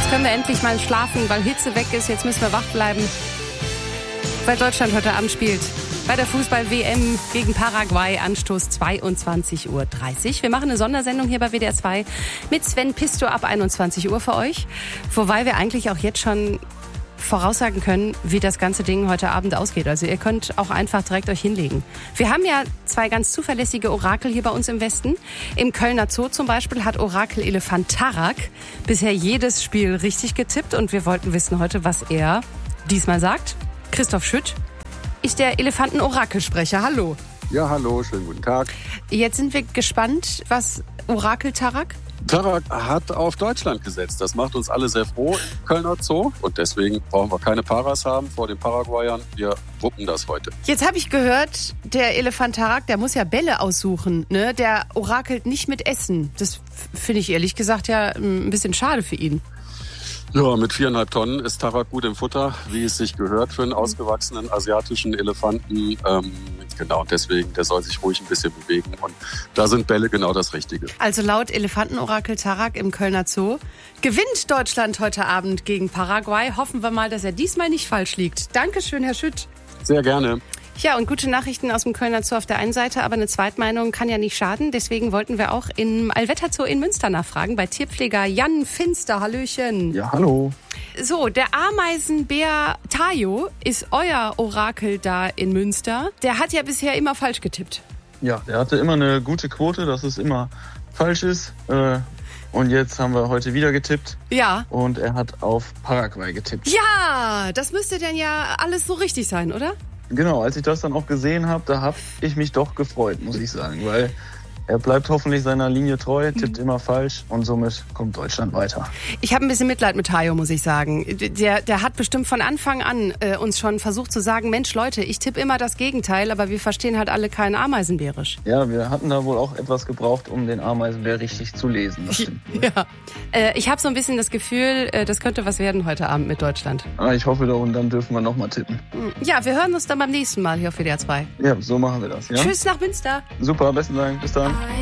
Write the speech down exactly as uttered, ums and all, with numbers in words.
Jetzt können wir endlich mal schlafen, weil Hitze weg ist. Jetzt müssen wir wach bleiben, weil Deutschland heute Abend spielt. Bei der Fußball-W M gegen Paraguay, Anstoß zweiundzwanzig Uhr dreißig. Wir machen eine Sondersendung hier bei W D R zwei mit Sven Pisto ab einundzwanzig Uhr für euch. Wobei wir eigentlich auch jetzt schon voraussagen können, wie das ganze Ding heute Abend ausgeht. Also ihr könnt auch einfach direkt euch hinlegen. Wir haben ja zwei ganz zuverlässige Orakel hier bei uns im Westen. Im Kölner Zoo zum Beispiel hat Orakel Elefant Tarak bisher jedes Spiel richtig getippt. Und wir wollten wissen heute, was er diesmal sagt. Christoph Schütt ist der Elefanten-Orakelsprecher. Hallo. Ja, hallo, schönen guten Tag. Jetzt sind wir gespannt, was Orakel Tarak? Tarak hat auf Deutschland gesetzt. Das macht uns alle sehr froh im Kölner Zoo. Und deswegen brauchen wir keine Paras haben vor den Paraguayern. Wir wuppen das heute. Jetzt habe ich gehört, der Elefant Tarak, der muss ja Bälle aussuchen. Ne? Der orakelt nicht mit Essen. Das finde ich ehrlich gesagt ja ein bisschen schade für ihn. Ja, mit viereinhalb Tonnen ist Tarak gut im Futter, wie es sich gehört für einen ausgewachsenen asiatischen Elefanten. Ähm, genau, und deswegen, der soll sich ruhig ein bisschen bewegen. Und da sind Bälle genau das Richtige. Also laut Elefantenorakel Tarak im Kölner Zoo gewinnt Deutschland heute Abend gegen Paraguay. Hoffen wir mal, dass er diesmal nicht falsch liegt. Dankeschön, Herr Schütt. Sehr gerne. Ja, und gute Nachrichten aus dem Kölner Zoo auf der einen Seite, aber eine Zweitmeinung kann ja nicht schaden. Deswegen wollten wir auch im Allwetter Zoo in Münster nachfragen, bei Tierpfleger Jan Finster. Hallöchen. Ja, hallo. So, der Ameisenbär Tayo ist euer Orakel da in Münster. Der hat ja bisher immer falsch getippt. Ja, der hatte immer eine gute Quote, dass es immer falsch ist. Äh, und jetzt haben wir heute wieder getippt. Ja. Und er hat auf Paraguay getippt. Ja, das müsste dann ja alles so richtig sein, oder? Genau, als ich das dann auch gesehen habe, da habe ich mich doch gefreut, muss ich sagen, weil er bleibt hoffentlich seiner Linie treu, tippt immer falsch und somit kommt Deutschland weiter. Ich habe ein bisschen Mitleid mit Tayo, muss ich sagen. Der, der hat bestimmt von Anfang an äh, uns schon versucht zu sagen, Mensch Leute, ich tippe immer das Gegenteil, aber wir verstehen halt alle kein Ameisenbärisch. Ja, wir hatten da wohl auch etwas gebraucht, um den Ameisenbär richtig zu lesen. Das stimmt, ja. Äh, ich habe so ein bisschen das Gefühl, äh, das könnte was werden heute Abend mit Deutschland. Ah, ich hoffe doch, und dann dürfen wir nochmal tippen. Ja, wir hören uns dann beim nächsten Mal hier auf W D R zwei. Ja, so machen wir das. Ja? Tschüss nach Münster. Super, besten Dank. Bis dann.